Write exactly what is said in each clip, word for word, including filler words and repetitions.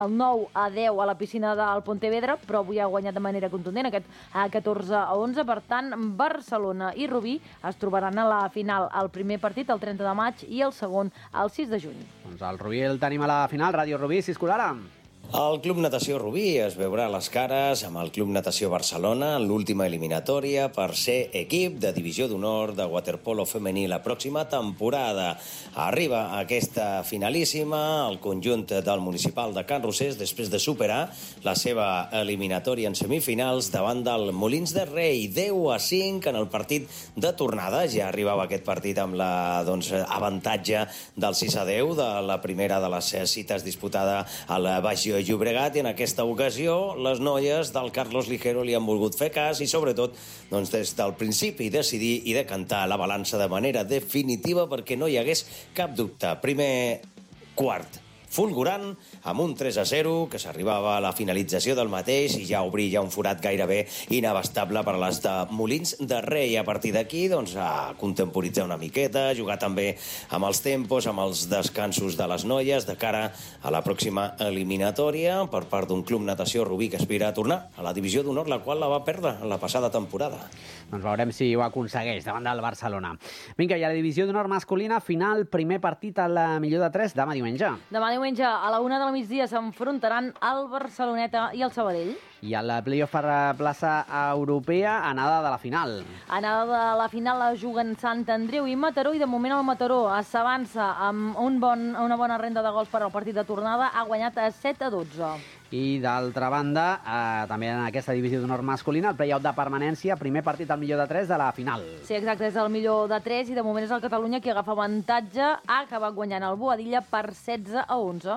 el nou a deu a la piscina del Pontevedra, però avui ha guanyat de manera contundent aquest catorze a onze. Per tant, Barcelona i Rubí es trobaran a la final. El primer partit el trenta de maig i el segon el sis de juny. Doncs el Rubí el tenim a la final. Ràdio Rubí, Sis Colara. El Club Natació Rubí es veurà les cares amb el Club Natació Barcelona en l'última eliminatòria per ser equip de divisió d'honor de waterpolo femení la pròxima temporada. Arriba aquesta finalíssima el conjunt del municipal de Can Rosés després de superar la seva eliminatòria en semifinals davant del Molins de Rei. deu a cinc en el partit de tornada. Ja arribava aquest partit amb la doncs, avantatge del sis a deu de la primera de les cites disputada al Baix Llobregat, i en aquesta ocasió les noies del Carlos Ligero li han volgut fer cas i sobretot doncs, des del principi decidir i decantar la balança de manera definitiva perquè no hi hagués cap dubte. Primer quart fulgurant, amb un tres a zero, que s'arribava a la finalització del mateix i ja obrir ja un forat gairebé inabastable per a les de Molins de Rei. A partir d'aquí, doncs, a contemporitzar una miqueta, jugar també amb els tempos, amb els descansos de les noies, de cara a la pròxima eliminatòria per part d'un Club Natació Rubí que aspira a tornar a la divisió d'honor, la qual la va perdre en la passada temporada. Doncs veurem si ho aconsegueix davant del Barcelona. Vinga, i a la divisió d'honor masculina, final, primer partit a la millor de tres, demà diumenge. Demà diumenge a la una del migdia s'enfrontaran el Barceloneta i el Sabadell. I a la playoff per la plaça europea, anada de la final. Anada de la final la juguen Sant Andreu i Mataró, i de moment el Mataró s'avança amb un bon, una bona renda de gols per al partit de tornada. Ha guanyat a set a dotze. I d'altra banda, eh, també en aquesta divisió d'honor masculina, el play-out de permanència, primer partit al millor de tres de la final. Sí, exacte, és el millor de tres i de moment és el Catalunya qui agafa avantatge. Ha acabat guanyant el Boadilla per setze a onze.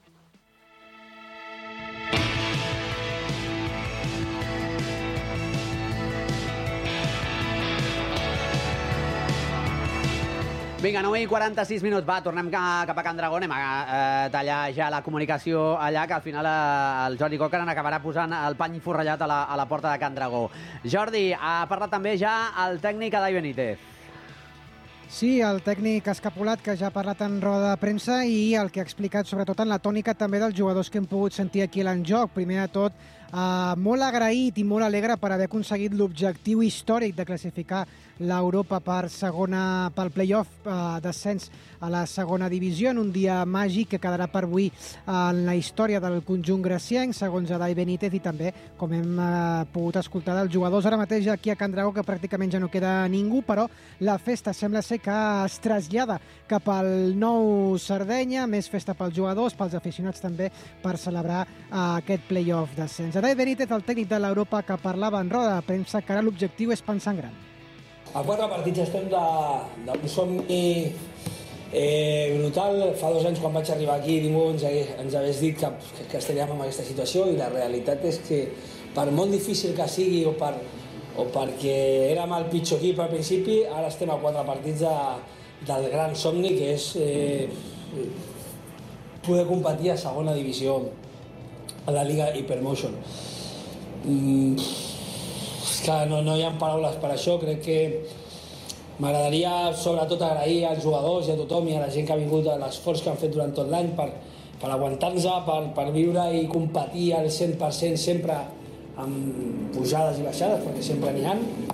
Vinga, nou i quaranta-sis minuts. Va, tornem cap a Can Dragó. Anem a eh, tallar ja la comunicació allà, que al final eh, el Jordi Cocaran acabarà posant el pany forrellat a la, a la porta de Can Dragó. Jordi, ha parlat també ja el tècnic Adai Benítez. Sí, el tècnic escapulat, que ja ha parlat en roda de premsa, i el que ha explicat sobretot en la tònica també dels jugadors que hem pogut sentir aquí a l'enjoc. Primer de tot, eh, molt agraït i molt alegre per haver aconseguit l'objectiu històric de classificar l'Europa per segona, pel play-off eh, d'ascens a la segona divisió, en un dia màgic que quedarà per avui en la història del conjunt gracienc, segons Adai Benítez, i també, com hem eh, pogut escoltar dels jugadors ara mateix aquí a Can Dragó, que pràcticament ja no queda ningú, però la festa sembla ser que es trasllada cap al nou Sardenya, més festa pels jugadors, pels aficionats també, per celebrar eh, aquest play-off d'ascens. Adai Benítez, el tècnic de l'Europa, que parlava en roda de premsa, que ara l'objectiu és pensar en gran. A quatre partits estem d'un somni eh, brutal. Fa dos anys, quan vaig arribar aquí, ningú ens, ens hagués dit que, que estaríem en aquesta situació, i la realitat és que, per molt difícil que sigui o, per, o perquè érem el pitjor equip al principi, ara estem a quatre partits de, del gran somni, que és eh, poder competir a segona divisió a la Lliga Hypermotion. Mm, és que no, no hi ha paraules per això. Crec que m'agradaria sobretot agrair als jugadors i a tothom i a la gent que ha vingut, a l'esforç que han fet durant tot l'any per, per aguantar-nos, per, per viure i competir al cent per cent sempre amb pujades i baixades, perquè sempre n'hi ha.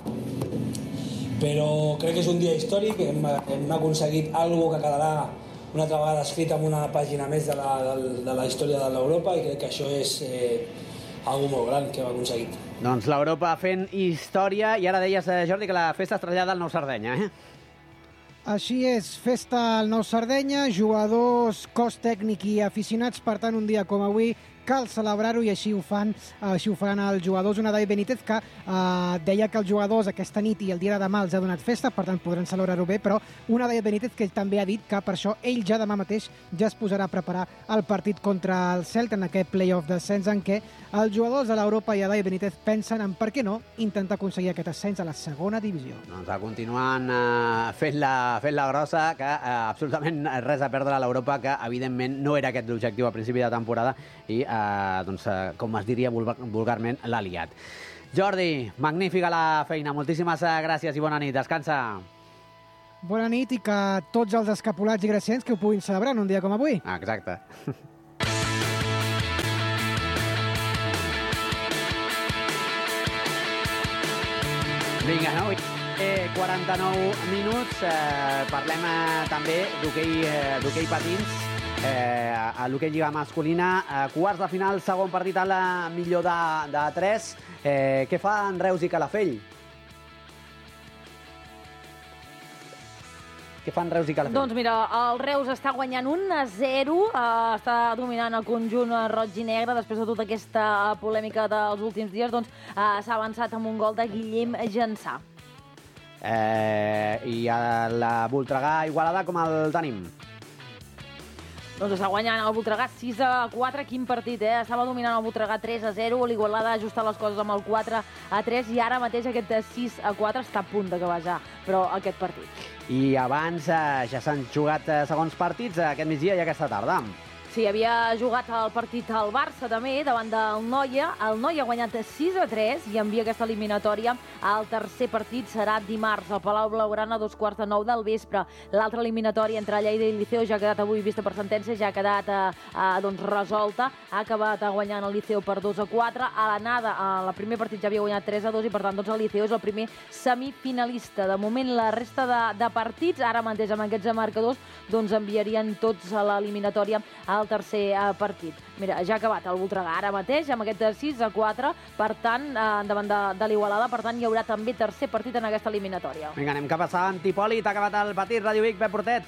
Però crec que és un dia històric, hem, hem aconseguit alguna que quedarà una altra vegada escrita en una pàgina més de la, de, de la història de l'Europa, i crec que això és eh, algo molt gran que hem aconseguit. Doncs l'Europa fent història, i ara deies, Jordi, que la festa es trasllada al Nou Sardenya, eh? Així és, festa al Nou Sardenya, jugadors, cos tècnic i aficionats. Per tant, un dia com avui cal celebrar-ho, i així ho fan, així ho faran els jugadors. Un Adai Benítez que eh, deia que els jugadors aquesta nit i el dia de demà els ha donat festa, per tant podran celebrar-ho bé, però un Adai Benítez que també ha dit que per això ell ja demà mateix ja es posarà a preparar el partit contra el Celta en aquest play-off d'ascens, en què els jugadors de l'Europa i Adai Benítez pensen en, per què no, intentar aconseguir aquest ascens a la segona divisió. Doncs a continuant eh, fent, la, fent la grossa, que eh, absolutament res a perdre a l'Europa, que evidentment no era aquest l'objectiu a principi de temporada, i eh, doncs, eh, com es diria vulgarment, l'ha liat. Jordi, magnífica la feina, moltíssimes gràcies i bona nit, descansa. Bona nit, i que tots els escapulats i gracients que ho puguin celebrar en un dia com avui. Ah, exacte. Vinga, no? Eh, quaranta-nou minuts. Eh, parlem eh, també d'hoquei eh, d'hoquei patins. Eh, a l'hoquei lliga masculina. Eh, quarts de final, segon partit a la millor de, de tres. Eh, què fan Reus i Calafell? Què fan Reus i Calafell? Doncs mira, el Reus està guanyant un a zero, eh, està dominant el conjunt roig i negre després de tota aquesta polèmica dels últims dies, doncs eh, s'ha avançat amb un gol de Guillem Jansà. Eh, I a la Voltregà Igualada com el tenim? Doncs està guanyant el Voltregà sis a quatre, quin partit, eh? Estava dominant el Voltregà tres a zero, l'Igualada ha ajustat les coses amb el quatre a tres i ara mateix aquest sis a quatre està a punt d'acabar ja, però aquest partit. I abans eh, ja s'han jugat eh, segons partits eh, aquest migdia i aquesta tarda. Sí, havia jugat el partit al Barça també, davant del Noia. El Noia ha guanyat sis a tres i envia aquesta eliminatòria. El tercer partit serà dimarts al Palau Blaugrana a dos quarts de nou del vespre. L'altra eliminatòria entre Lleida i Liceo ja ha quedat avui vista per sentència, ja ha quedat eh, eh, doncs, resolta. Ha acabat guanyant el Liceo per dos a quatre. A l'anada, el primer partit ja havia guanyat tres a dos i per tant doncs, el Liceo és el primer semifinalista. De moment la resta de, de partits, ara mateix amb aquests marcadors, doncs enviarien tots a l'eliminatòria al tercer eh, partit. Mira, ja ha acabat el Voltregà ara mateix amb aquest sis a quatre, per tant, eh, davant de, de l'Igualada, per tant, hi haurà també tercer partit en aquesta eliminatòria. Vinga, anem cap a Sant Hipòlit, ha acabat el partit, Ràdio Vic, Pep Portet.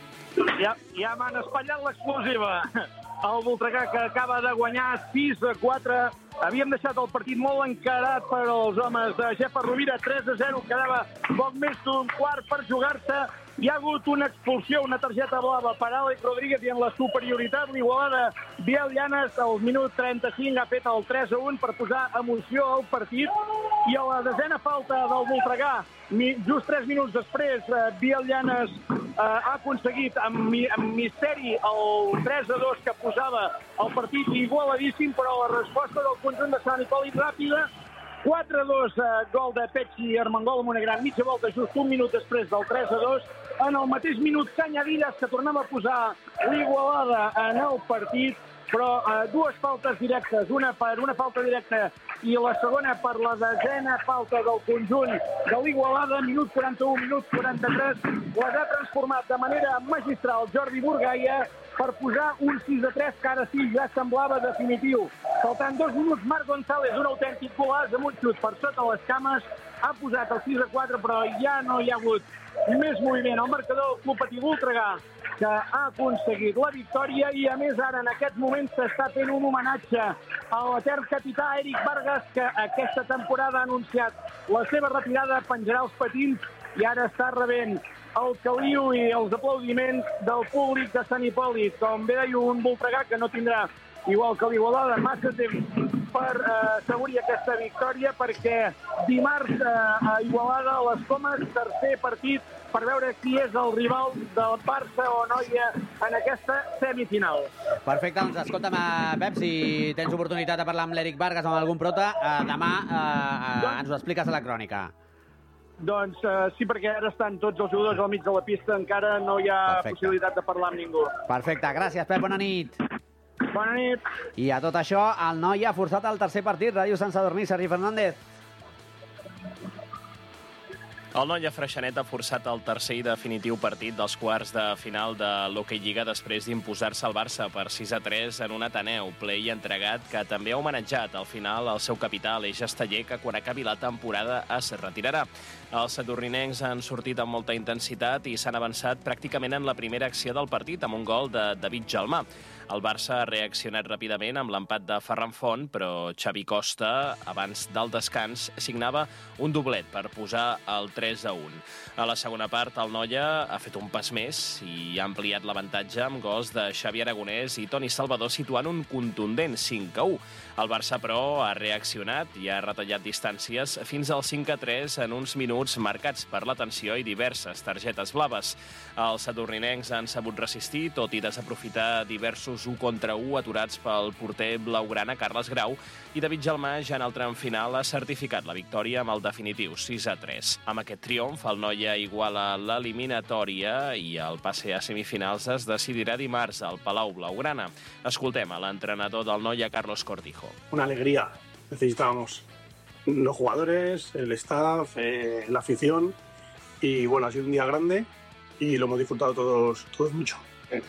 Ja, ja m'han espatllat l'explosiva. El Voltregà, que acaba de guanyar sis a quatre. Havíem deixat el partit molt encarat per als homes de Gefa Rovira, tres a zero, quedava poc més d'un quart per jugar-se. Hi ha hagut una expulsió, una targeta blava per Àlex Rodríguez i en la superioritat l'Igualada Biel Llanes al minut trenta-cinc ha fet el tres a un per posar emoció al partit i a la desena falta del Voltregà, just tres minuts després, Biel Llanes eh, ha aconseguit amb, amb misteri el tres a dos que posava el partit igualadíssim, però la resposta del conjunt de Sant Hipòlit ràpida. quatre a dos, eh, gol de Petxi Armengol amb una gran mitja volta just un minut després del tres a dos. En el mateix minut, Cañadillas, que tornava a posar l'Igualada en el partit, però eh, dues faltes directes, una per una falta directa i la segona per la desena falta del conjunt de l'Igualada, minut quaranta-u, minut quaranta-tres, les ha transformat de manera magistral Jordi Burgaia per posar un sis a tres, que ara sí ja semblava definitiu. Faltant dos minuts, Marc González, un autèntic golaç amb un xut per sota les cames, ha posat el sis a quatre, però ja no hi ha hagut més moviment. El marcador, Club Patí Voltregà, que ha aconseguit la victòria i, a més, ara en aquest moment s'està fent un homenatge a l'etern capità Eric Vargas, que aquesta temporada ha anunciat la seva retirada, penjarà els patins i ara està rebent el caliu i els aplaudiments del públic de Sant Hipòlit. Com bé deia, un Voltregà que no tindrà, igual que l'Igualada, massa temps per eh, assegurir aquesta victòria, perquè dimarts eh, a Igualada, a les Comes, tercer partit per veure qui és el rival del Barça o Noia en aquesta semifinal. Perfecte, doncs escolta'm, Pep, si tens oportunitat de parlar amb l'Eric Vargas o amb algun prota, eh, demà eh, eh, ens ho expliques a la crònica. Doncs uh, sí, perquè ara estan tots els jugadors al mig de la pista, encara no hi ha Perfecte. possibilitat de parlar amb ningú. Perfecte, gràcies, Pep, bona nit. Bona nit. I a tot això, el Noia ha forçat el tercer partit. Ràdio Sant Sadurní, Sergi Fernández. El Noia Freixenet ha forçat el tercer i definitiu partit dels quarts de final de l'Hockey Lliga després d'imposar-se al Barça per sis a tres en un Ateneu ple i entregat, que també ha homenatjat al final el seu capità, Aleix Esteller, que quan acabi la temporada es retirarà. Els sadurninencs han sortit amb molta intensitat i s'han avançat pràcticament en la primera acció del partit amb un gol de David Gelmà. El Barça ha reaccionat ràpidament amb l'empat de Ferran Font, però Xavi Costa, abans del descans, signava un doblet per posar el tres a un. A la segona part, el Noia ha fet un pas més i ha ampliat l'avantatge amb gols de Xavi Aragonès i Toni Salvador, situant un contundent cinc a u. El Barça, però, ha reaccionat i ha retallat distàncies fins al cinc a tres en uns minuts marcats per la tensió i diverses targetes blaves. Els sadurninencs han sabut resistir, tot i desaprofitar diversos u contra u aturats pel porter blaugrana Carles Grau, i David Gelmà, ja en el tram final, ha certificat la victòria amb el definitiu sis a tres. Amb aquest triomf, el Noia iguala l'eliminatòria i el passe a semifinals es decidirà dimarts al Palau Blaugrana. Escoltem a l'entrenador del Noia, Carlos Cortijo. Una alegría necesitábamos los jugadores, el staff, eh, la afición. Y bueno, ha sido un día grande y lo hemos disfrutado todos, todos mucho.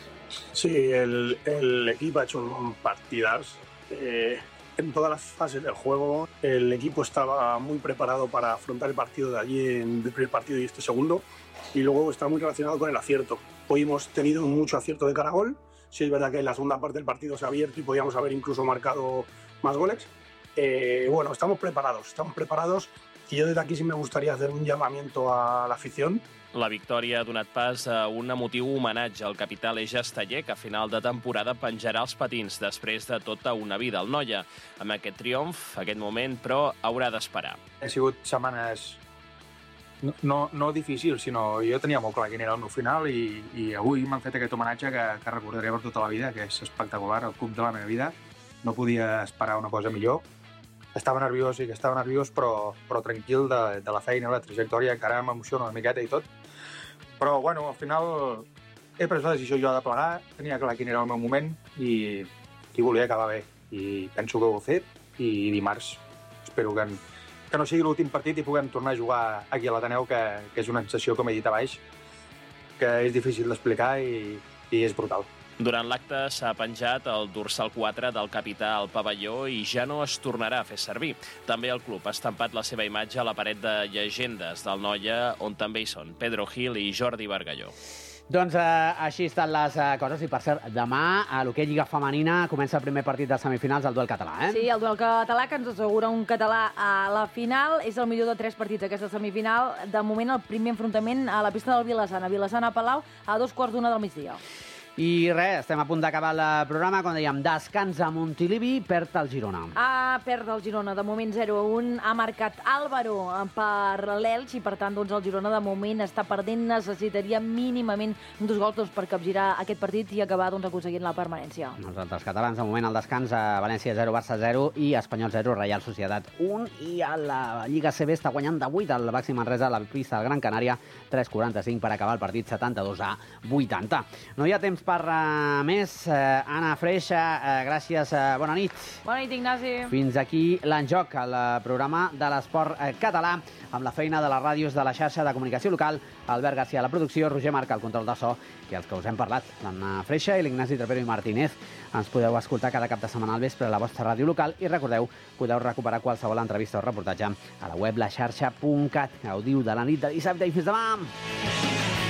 Sí, el, el equipo ha hecho un partidazo. Eh, en todas las fases del juego, el equipo estaba muy preparado para afrontar el partido de allí, en el primer partido y este segundo. Y luego está muy relacionado con el acierto. Hoy hemos tenido mucho acierto de cara a gol. Sí, es verdad que en la segunda parte del partido se ha abierto y podíamos haber incluso marcado más goles. Eh, bueno, estamos preparados, estamos preparados. I jo des d'aquí sí me gustaría hacer un llamamiento a la afición. La victòria ha donat pas a un emotiu homenatge al capità Aleix Esteller, que a final de temporada penjarà els patins després de tota una vida al Noia. Amb aquest triomf, aquest moment, però, haurà d'esperar. Ha sigut setmanes no, no, no difícils, sinó jo tenia molt clar quin era el meu final i, i avui m'han fet aquest homenatge que, que recordaré per tota la vida, que és espectacular, el club de la meva vida. No podia esperar una cosa millor. Estava nerviós, sí que estava nerviós, però, però tranquil de, de la feina, la trajectòria, encara m'emociona una miqueta i tot. Però, bueno, al final he pres la decisió jo de plegar, tenia clar quin era el meu moment i, i volia acabar bé. I penso que ho he fet i dimarts espero que, que no sigui l'últim partit i puguem tornar a jugar aquí a l'Ateneu, que, que és una sensació, com he dit a baix, que és difícil d'explicar i, i és brutal. Durant l'acte s'ha penjat el dorsal quatre del capità al pavelló i ja no es tornarà a fer servir. També el club ha estampat la seva imatge a la paret de llegendes del Noia, on també hi són Pedro Gil i Jordi Bargalló. Doncs eh, així estan les eh, coses. I, per cert, demà a l'hoquei Lliga Femenina comença el primer partit de semifinals, el duel català, eh? Sí, el duel català, que ens assegura un català a la final. És el millor de tres partits aquesta semifinal. De moment, el primer enfrontament a la pista del Vilassana. Vilassana-Palau a dos quarts d'una del migdia. I res, estem a punt d'acabar el programa. Com dèiem, descans a Montilivi, perd el Girona. Ah, perd el Girona, de moment zero a un. Ha marcat Álvaro per l'Elx i, per tant, doncs, el Girona de moment està perdent. Necessitaria mínimament dos gols doncs, per capgirar aquest partit i acabar doncs, aconseguint la permanència. Els altres catalans, de moment, al descans, a València zero, Barça zero i Espanyol zero, Reial Societat un. I a la Lliga C B està guanyant de vuit el Baxi Manresa a la pista del Gran Canària, tres quaranta-cinc per acabar el partit, setanta-dos a vuitanta. No hi ha temps per uh, més. Uh, Anna Freixa, uh, gràcies, uh, bona nit. Bona nit, Ignasi. Fins aquí l'Enjoc, el programa de l'esport uh, català, amb la feina de les ràdios de la xarxa de comunicació local, Albert García a la producció, Roger Marc al control de so, i els que us hem parlat, l'Anna Freixa i l'Ignasi Trapero i Martínez. Ens podeu escoltar cada cap de setmana al vespre a la vostra ràdio local i recordeu, podeu recuperar qualsevol entrevista o reportatge a la web la xarxa punt cat. Gaudiu de la nit de dissabte i fins demà!